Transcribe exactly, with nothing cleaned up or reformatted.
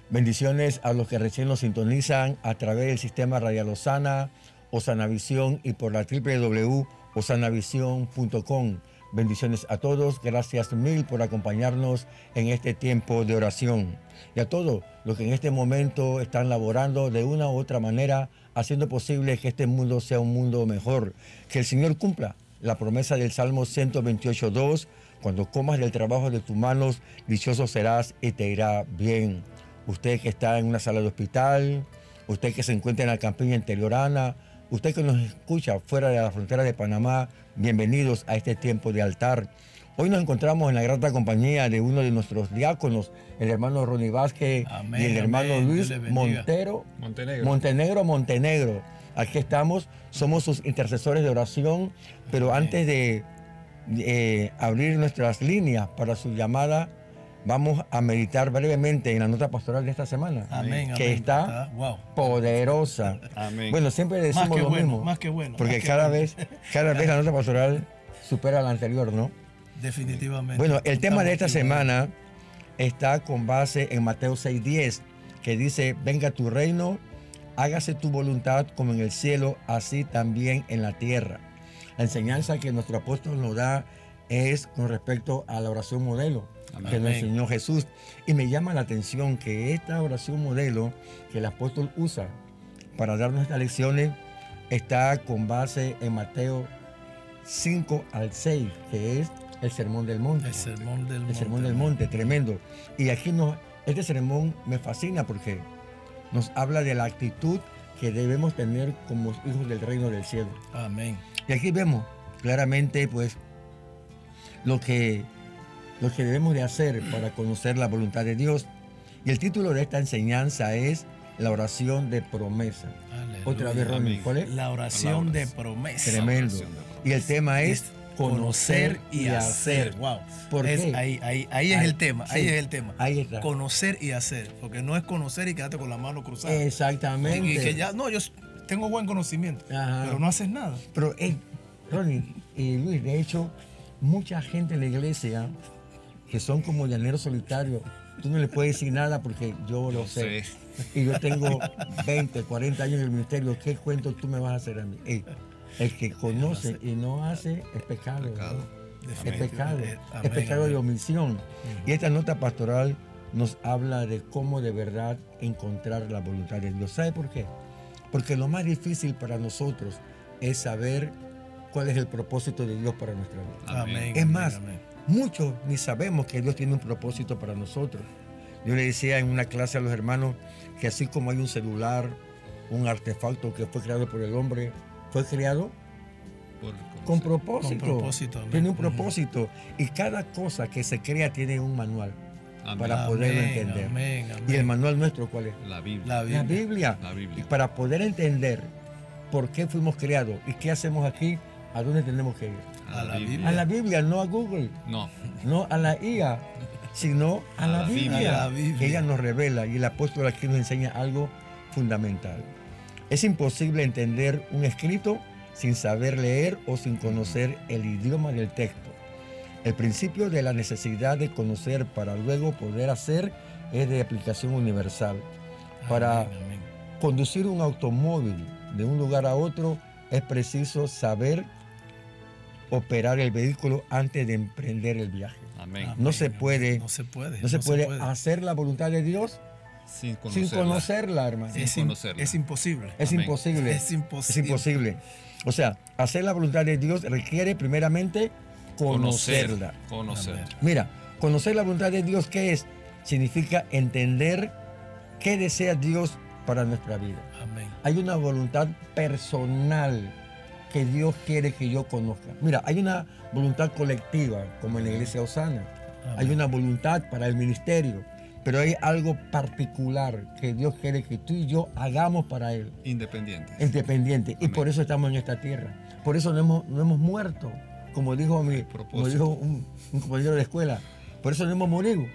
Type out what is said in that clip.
Bendiciones a los que recién nos sintonizan a través del sistema Radial Osana, Osanavisión y por la doble u doble u doble u punto osanavisión punto com. Bendiciones a todos, gracias mil por acompañarnos en este tiempo de oración. Y a todos los que en este momento están laborando de una u otra manera, haciendo posible que este mundo sea un mundo mejor. Que el Señor cumpla la promesa del Salmo ciento veintiocho, dos, cuando comas del trabajo de tus manos, dichoso serás y te irá bien. Usted que está en una sala de hospital, usted que se encuentra en la campiña interiorana, usted que nos escucha fuera de la frontera de Panamá, bienvenidos a este tiempo de altar. Hoy nos encontramos en la grata compañía de uno de nuestros diáconos, el hermano Ronnie Vázquez, amén, y el hermano amén. Luis Montero, Montenegro. Montenegro, Montenegro. Aquí estamos, somos sus intercesores de oración, pero Amén. antes de eh, abrir nuestras líneas para su llamada, vamos a meditar brevemente en la nota pastoral de esta semana, Amén, que amén. está Ah, wow. poderosa. Amén. Bueno, siempre decimos Más que lo bueno, mismo, más que bueno. porque más que cada bueno. vez, cada vez la nota pastoral supera la anterior, ¿no? Definitivamente. Bueno, el tema de esta Estamos aquí, semana está con base en Mateo seis diez, que dice: venga tu reino, hágase tu voluntad como en el cielo, así también en la tierra. La enseñanza que nuestro apóstol nos da es con respecto a la oración modelo Amén. que nos Amén. enseñó Jesús. Y me llama la atención que esta oración modelo que el apóstol usa para darnos estas lecciones está con base en Mateo cinco al seis, que es el Sermón del Monte. El sermón del monte. El Sermón del Monte, tremendo. Y aquí nos, este sermón me fascina porque nos habla de la actitud que debemos tener como hijos del reino del cielo. Amén. Y aquí vemos claramente pues lo que, lo que debemos de hacer para conocer la voluntad de Dios. Y el título de esta enseñanza es la oración de promesa. Aleluya. Otra vez, Ronnie, Amén. ¿cuál es? La oración La de oración. promesa. Tremendo. oración de promesa. Y el tema es Es conocer y hacer. Wow. ¿Por Es- qué? Ahí, ahí, ahí es Ahí, el tema. Ahí sí, es el tema. ahí está. Conocer y hacer. Porque no es conocer y quedarte con la mano cruzada. Exactamente. Y que ya, no, yo tengo buen conocimiento, Ajá. pero no haces nada. Pero, eh, Ronnie y Luis, de hecho, mucha gente en la iglesia que son como llaneros solitarios, tú no le puedes decir nada porque yo lo sé. Sí. Y yo tengo veinte, cuarenta años en el ministerio, ¿qué cuento tú me vas a hacer a mí? Ey, el que conoce y no hace es pecado. Pecado. ¿no? Es Definitivamente. pecado. Eh, Es amén, pecado de amén. omisión. Y esta nota pastoral nos habla de cómo de verdad encontrar la voluntad de Dios. ¿Sabe por qué? Porque lo más difícil para nosotros es saber cuál es el propósito de Dios para nuestra vida. Amén. Amén. Es amén, más, amén. muchos ni sabemos que Dios tiene un propósito para nosotros. Yo le decía en una clase a los hermanos que así como hay un celular, un artefacto que fue creado por el hombre, fue creado Por con conocer. propósito. Con propósito, amén. Tiene un Ujú. propósito. Y cada cosa que se crea tiene un manual Amén. para poderlo entender. Amén, amén. ¿Y el manual nuestro cuál es? La Biblia. La La Biblia. Biblia. La Y Biblia. para poder entender por qué fuimos creados y qué hacemos aquí, ¿a dónde tenemos que ir? A la Biblia. A la Biblia, no a Google, No. no a la I A, sino a, A la, la Biblia. Biblia. A la Biblia. Ella nos revela y el apóstol aquí nos enseña algo fundamental. Es imposible entender un escrito sin saber leer o sin conocer el idioma del texto. El principio de la necesidad de conocer para luego poder hacer es de aplicación universal. Para Amén, amén. conducir un automóvil de un lugar a otro es preciso saber operar el vehículo antes de emprender el viaje. Amén. Amén, No se amén. puede, No se puede. No se puede hacer la voluntad de Dios Sin sin conocerla. conocerla, hermano. Sin Es, im- conocerla. es imposible. Es Amén. imposible. Es imposible. Es imposible. O sea, hacer la voluntad de Dios requiere primeramente conocerla. Conocer. Amén. Mira, conocer la voluntad de Dios, ¿qué es? Significa entender qué desea Dios para nuestra vida. Amén. Hay una voluntad personal que Dios quiere que yo conozca. Mira, hay una voluntad colectiva, como en la iglesia Osana. Hay Amén. una voluntad para el ministerio, pero hay algo particular que Dios quiere que tú y yo hagamos para Él, Independiente. independiente. Y Amén. por eso estamos en esta tierra. Por eso no hemos, no hemos muerto, como dijo, mi, como propósito. dijo un, un compañero de escuela. Por eso no hemos morido,